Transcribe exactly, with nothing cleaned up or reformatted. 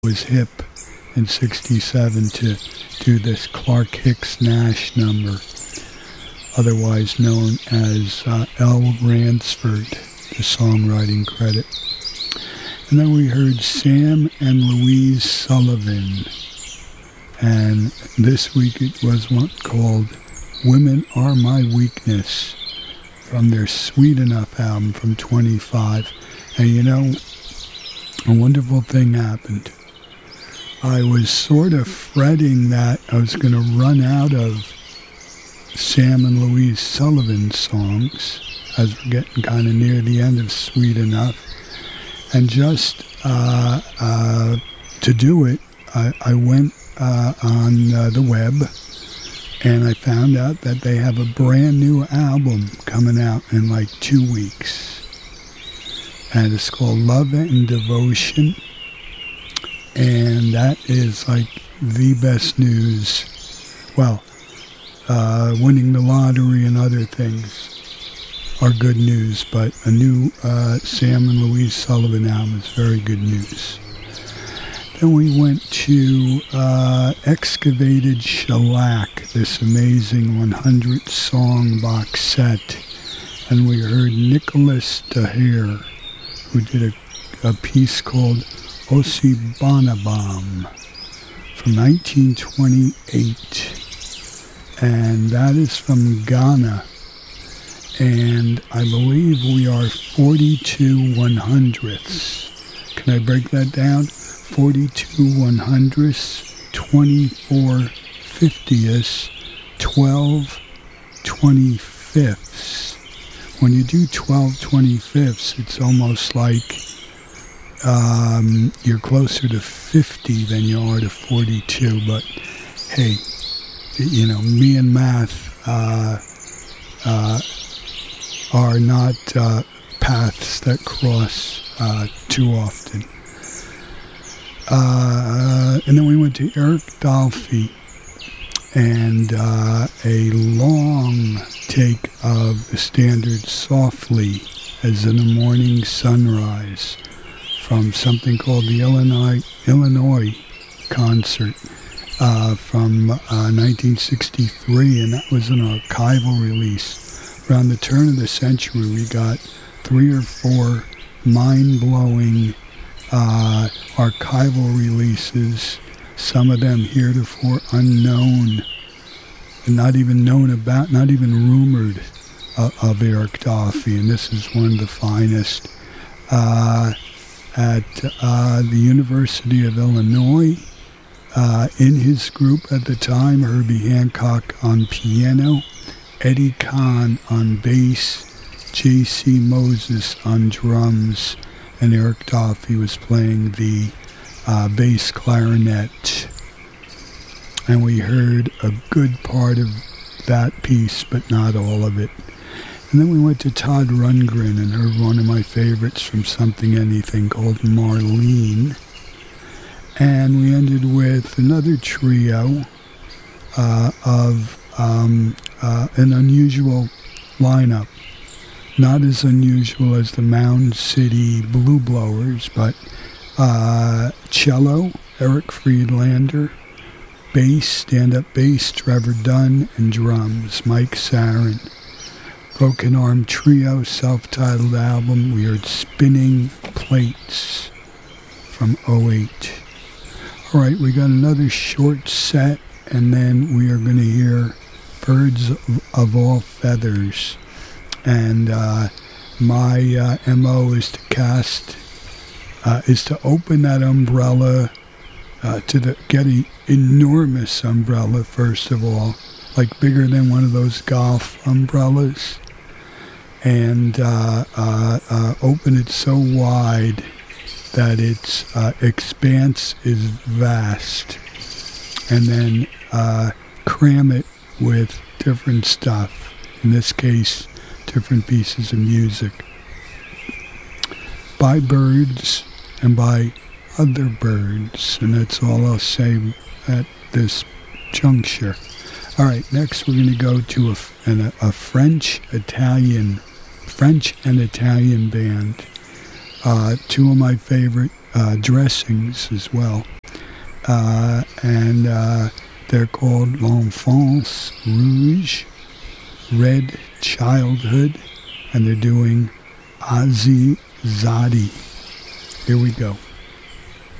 was hip in sixty-seven to do this Clark Hicks Nash number, otherwise known as uh, L. Ransford, the songwriting credit. And then we heard Sam and Louise Sullivan, and this week it was one called Women Are My Weakness from their Sweet Enough album from twenty-five. And you know, a wonderful thing happened. I was sort of fretting that I was going to run out of Sam and Louise Sullivan songs as we're getting kind of near the end of Sweet Enough. And just uh, uh, to do it, I, I went uh, on uh, the web and I found out that they have a brand new album coming out in like two weeks. And it's called Love and Devotion. And that is like the best news. Well, uh, winning the lottery and other things are good news, but a new uh, Sam and Louise Sullivan album is very good news. Then we went to uh, Excavated Shellac, this amazing one hundred song box set, and we heard Nicholas Daher, who did a, a piece called Osibanabam from nineteen twenty-eight, and that is from Ghana, and I believe we are forty-two one hundredths. Can I break that down? forty-two one hundredths, twenty-four fiftieths, twelve twenty-fifths. When you do twelve twenty-fifths, it's almost like Um, you're closer to fifty than you are to forty-two, but hey, you know, me and math uh, uh, are not uh, paths that cross uh, too often. Uh, and then we went to Eric Dolphy and uh, a long take of the standard Softly as in the Morning Sunrise, from something called the Illinois Illinois concert uh, from uh, nineteen sixty-three, and that was an archival release. Around the turn of the century, we got three or four mind-blowing uh, archival releases, some of them heretofore unknown, and not even known about, not even rumored uh, of Eric Dolphy, and this is one of the finest. Uh, at uh, the University of Illinois. Uh, in his group at the time, Herbie Hancock on piano, Eddie Kahn on bass, J C Moses on drums, and Eric Dolphy was playing the uh, bass clarinet. And we heard a good part of that piece, but not all of it. And then we went to Todd Rundgren and heard one of my favorites from Something Anything called Marlene. And we ended with another trio uh, of um, uh, an unusual lineup. Not as unusual as the Mound City Blue Blowers, but uh, cello, Eric Friedlander, bass, stand-up bass, Trevor Dunn, and drums, Mike Sarin. Broken Arm Trio, self-titled album. We heard Spinning Plates from oh eight. All right, we got another short set, and then we are going to hear Birds of, of All Feathers. And uh, my uh, M O is to cast, uh, is to open that umbrella, uh, to the get an enormous umbrella, first of all, like bigger than one of those golf umbrellas, and uh, uh, uh, open it so wide that its uh, expanse is vast, and then uh, cram it with different stuff, in this case, different pieces of music, by birds and by other birds, and that's all I'll say at this juncture. All right, next we're going to go to a, an, a French-Italian, French and Italian band. Uh, two of my favorite uh, dressings as well. Uh, and uh, they're called L'Enfance Rouge, Red Childhood, and they're doing Azi Zadi. Here we go.